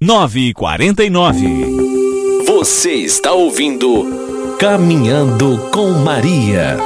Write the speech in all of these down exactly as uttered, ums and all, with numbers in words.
nove quatro nove. Você está ouvindo Caminhando com Maria.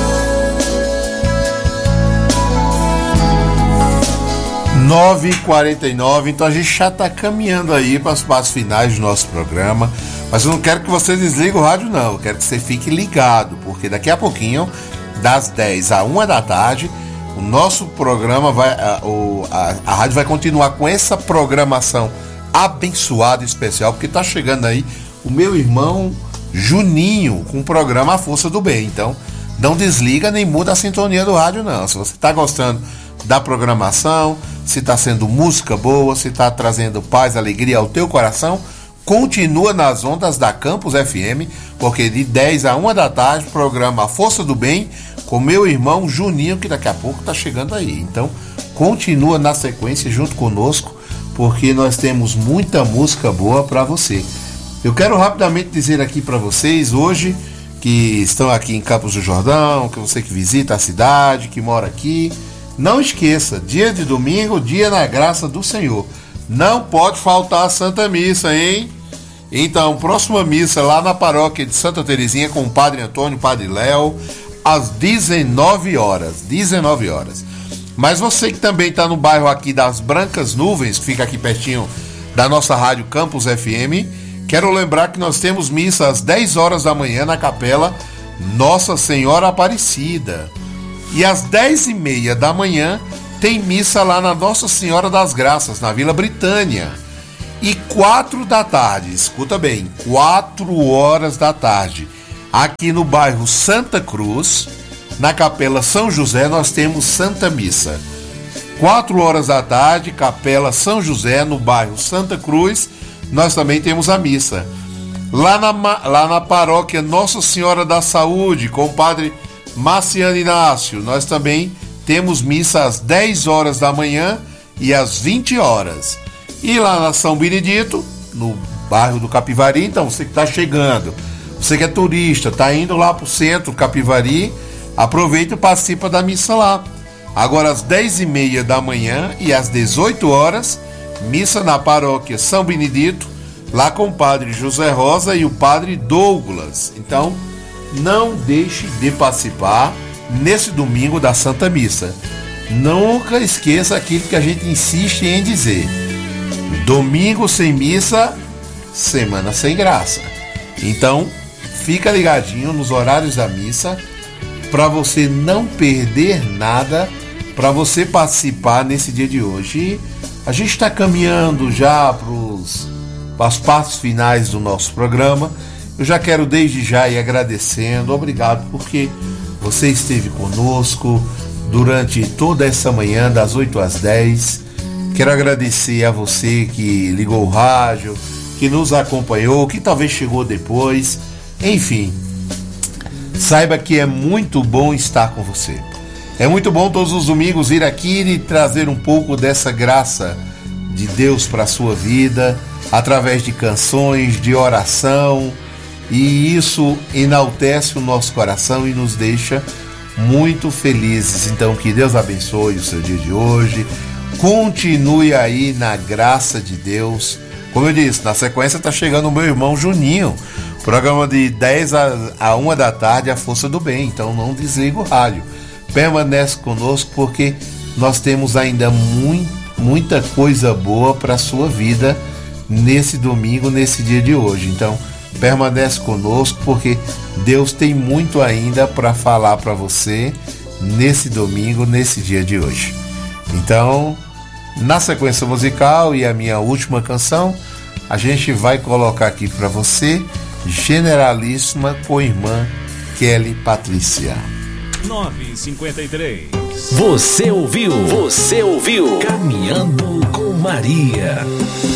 nove e quarenta e nove, então a gente já está caminhando aí para as partes finais do nosso programa, mas eu não quero que você desligue o rádio não, eu quero que você fique ligado, porque daqui a pouquinho, das dez à uma da tarde, o nosso programa vai, a, o, a, a rádio vai continuar com essa programação abençoada e especial, porque está chegando aí o meu irmão Juninho com o programa A Força do Bem. Então não desliga nem muda a sintonia do rádio não. Se você está gostando da programação, se está sendo música boa, se está trazendo paz, alegria ao teu coração, continua nas ondas da Campus F M, porque de dez a uma da tarde, programa A Força do Bem com meu irmão Juninho, que daqui a pouco está chegando aí. Então continua na sequência junto conosco, porque nós temos muita música boa para você. Eu quero rapidamente dizer aqui para vocês hoje que estão aqui em Campos do Jordão, que você que visita a cidade, que mora aqui, não esqueça, dia de domingo, dia na graça do Senhor. Não pode faltar a Santa Missa, hein? Então, próxima missa lá na paróquia de Santa Terezinha com o Padre Antônio, Padre Léo, às dezenove horas. dezenove horas. Mas você que também está no bairro aqui das Brancas Nuvens, que fica aqui pertinho da nossa rádio Campus F M, quero lembrar que nós temos missa às dez horas da manhã na capela Nossa Senhora Aparecida. E às dez e meia da manhã tem missa lá na Nossa Senhora das Graças, na Vila Britânia. E quatro da tarde, escuta bem, quatro horas da tarde, aqui no bairro Santa Cruz, na Capela São José, nós temos Santa Missa. Quatro horas da tarde, Capela São José, no bairro Santa Cruz, nós também temos a missa. Lá na, lá na paróquia Nossa Senhora da Saúde, com o Padre Marciano Inácio, nós também temos missa às dez horas da manhã e às vinte horas. E lá na São Benedito, no bairro do Capivari, então você que está chegando, você que é turista, está indo lá para o centro Capivari, aproveita e participa da missa lá. Agora às dez e meia da manhã e às dezoito horas, missa na paróquia São Benedito, lá com o Padre José Rosa e o Padre Douglas. Então, não deixe de participar nesse domingo da Santa Missa. Nunca esqueça aquilo que a gente insiste em dizer: domingo sem missa, semana sem graça. Então, fica ligadinho nos horários da missa para você não perder nada, para você participar nesse dia de hoje. E a gente está caminhando já para as partes finais do nosso programa. Eu já quero desde já ir agradecendo, obrigado porque você esteve conosco durante toda essa manhã, das oito às dez. Quero agradecer a você que ligou o rádio, que nos acompanhou, que talvez chegou depois. Enfim, saiba que é muito bom estar com você. É muito bom todos os domingos vir aqui e trazer um pouco dessa graça de Deus para a sua vida, através de canções, de oração. E isso enaltece o nosso coração e nos deixa muito felizes. Então, que Deus abençoe o seu dia de hoje. Continue aí na graça de Deus. Como eu disse, na sequência está chegando o meu irmão Juninho. Programa de dez a uma da tarde, A Força do Bem. Então, não desliga o rádio. Permanece conosco porque nós temos ainda muito, muita coisa boa para a sua vida nesse domingo, nesse dia de hoje. Então, permanece conosco porque Deus tem muito ainda para falar para você nesse domingo, nesse dia de hoje. Então, na sequência musical e a minha última canção, a gente vai colocar aqui para você Generalíssima com a irmã Kelly Patrícia. nove e cinquenta e três. Você ouviu? Você ouviu? Caminhando com Maria.